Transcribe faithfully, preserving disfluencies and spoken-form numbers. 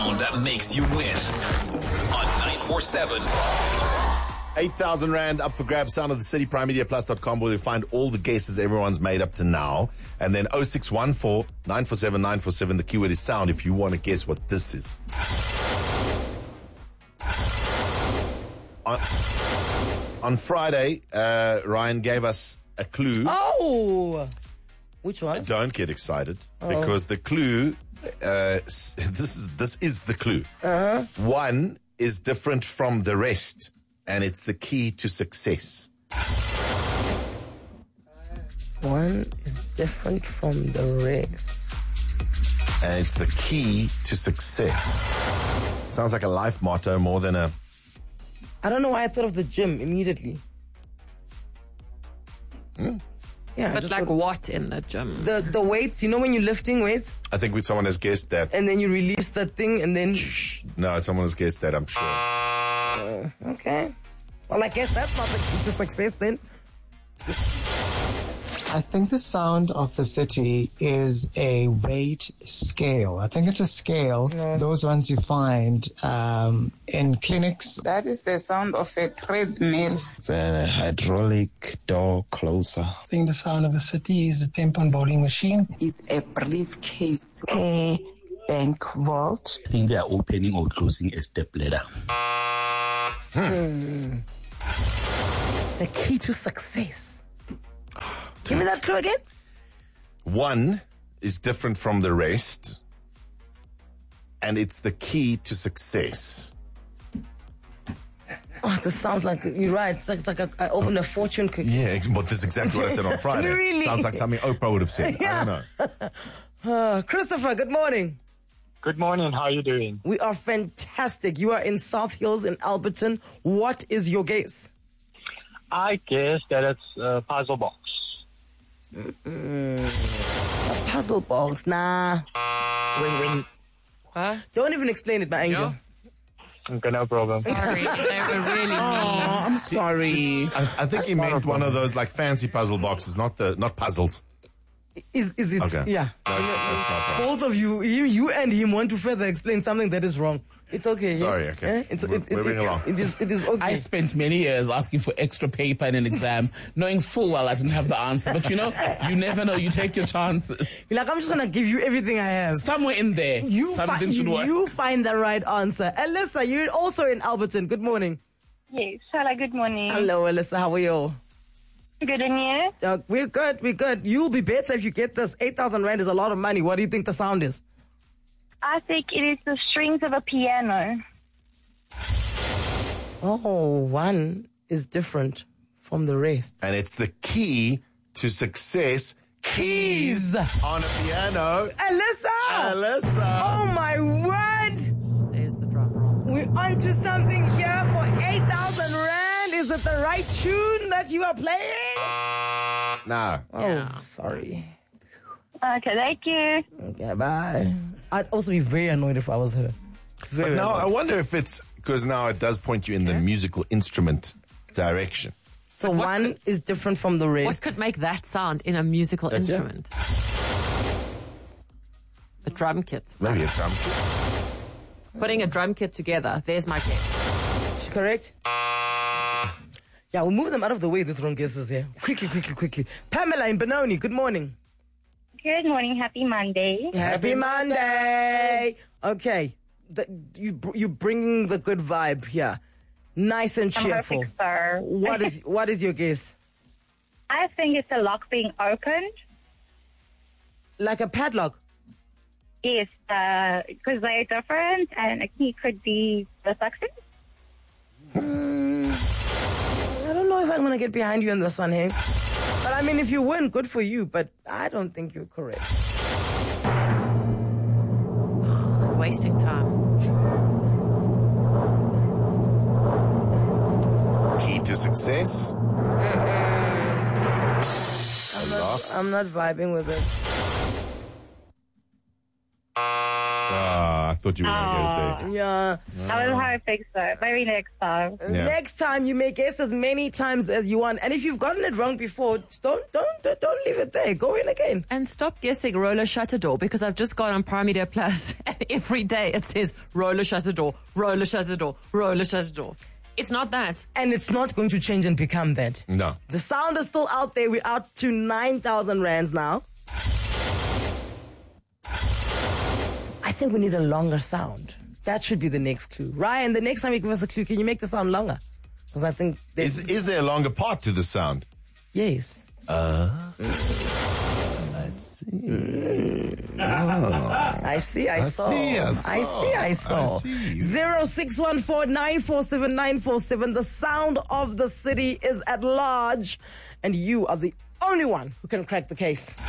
That makes you win on nine four seven. eight thousand Rand up for grabs. Sound of the City. prime media plus dot com, where you find all the guesses everyone's made up to now. And then oh six one four, nine four seven, nine four seven. The keyword is sound if you want to guess what this is. On, on Friday, uh, Ryan gave us a clue. Oh! Which one? Don't get excited, oh. because the clue, uh, this is this is the clue. Uh-huh. One is different from the rest, and it's the key to success. One is different from the rest. And it's the key to success. Sounds like a life motto more than a... I don't know why I thought of the gym immediately. Hmm? Yeah, but like what in the gym? The the weights, you know when you're lifting weights? I think someone has guessed that. And then you release that thing and then... No, someone has guessed that, I'm sure. Uh, okay. Well, I guess that's not the key to success then. I think the sound of the city is a weight scale. I think it's a scale. No. Those ones you find um, in clinics. That is the sound of a treadmill. It's a hydraulic door closer. I think the sound of the city is a tampon bowling machine. It's a briefcase. A bank vault. I think they are opening or closing a step ladder. Hmm. The key to success. Give me that clue again. One is different from the rest, and it's the key to success. Oh, this sounds like, you're right. It's like, it's like a, I opened a fortune cookie. Yeah, but this is exactly what I said on Friday. Really? Sounds like something Oprah would have said. Yeah. I don't know. uh, Christopher, good morning. Good morning. How are you doing? We are fantastic. You are in South Hills in Alberton. What is your guess? I guess that it's a puzzle box. Mm-mm. A puzzle box, nah. When, when, huh? Don't even explain it, my angel. Yeah. Okay, no problem. Sorry, they were really mean. Oh, I'm sorry. I, I think he meant one of those like fancy puzzle boxes, not the not puzzles. Is is it? Okay. Yeah. No, it's, it's not right. Both of you, you, you and him want to further explain something that is wrong. It's okay. Sorry, yeah? okay. Yeah? It's, we're, it, it, moving it, along. It is, it is okay. I spent many years asking for extra paper in an exam, knowing full well I didn't have the answer. But you know, you never know. You take your chances. You're like, I'm just going to give you everything I have. Somewhere in there, you something fi- should work. You find the right answer. Alyssa, you're also in Alberton. Good morning. Yes. Hello, good morning. Hello, Alyssa. How are you? Good, and you? Uh, we're good. We're good. You'll be better if you get this. eight thousand Rand is a lot of money. What do you think the sound is? I think it is the strings of a piano. Oh, one is different from the rest. And it's the key to success. Keys on a piano. Alyssa! Alyssa! Oh, my word! There's the drum roll. We're onto something here for eight thousand Rand. Is it the right tune that you are playing? No. Oh, Yeah. sorry. Okay, thank you. Okay, bye. I'd also be very annoyed if I was her. Very But now annoyed. I wonder if it's, because now it does point you in the musical instrument direction. So But what one could- is different from the rest. What could make that sound in a musical That's it. instrument? A drum kit. Maybe a drum kit. Putting a drum kit together. There's my guess. Correct? Yeah, we'll move them out of the way, these wrong guesses here. Quickly, quickly, quickly. Pamela in Benoni, good morning. Good morning. Happy Monday. Happy Monday. Okay, the, you you bringing the good vibe here, nice and I'm cheerful. hoping so. What is what is your guess? I think it's a lock being opened. Like a padlock? Yes, because they're different, and a key could be the success. Hmm. I don't know if I'm gonna get behind you on this one, hey. But I mean, if you win, good for you. But I don't think you're correct. Wasting time. Key to success. I'm not, I'm not vibing with it. Uh, I thought you were going to get it there. Yeah. I was hoping so. Maybe next time. Yeah. Next time you may guess as many times as you want. And if you've gotten it wrong before, don't don't don't, don't leave it there. Go in again. And stop guessing roller shutter door, because I've just gone on Prime Media Plus and every day it says roller shutter door, roller shutter door, roller shutter door. It's not that. And it's not going to change and become that. No. The sound is still out there. We're out to nine thousand rands now. I think we need a longer sound. That should be the next clue. Ryan, the next time you give us a clue, can you make the sound longer? Because I think... Is, is there a longer part to the sound? Yes. Uh, I see. Mm. Oh. I see, I, I saw. See, I saw. I see, I saw. I see. zero six one four nine four seven nine four seven. The sound of the city is at large, and you are the only one who can crack the case.